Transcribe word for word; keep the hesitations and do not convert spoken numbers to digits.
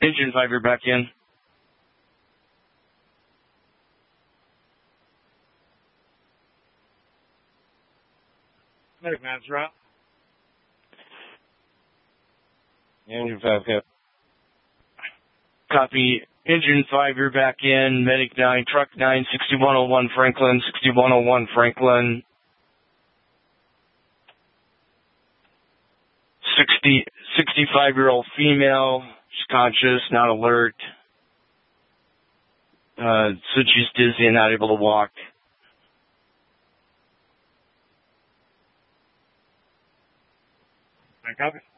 Engine five, you're back in. Medic man's route. Engine five, okay. Copy. Engine five, you're back in. Medic nine, truck nine, sixty-one oh one Franklin, sixty-one oh one Franklin. sixty, sixty-five-year-old female. She's conscious, not alert. Uh, so she's dizzy and not able to walk. Copy.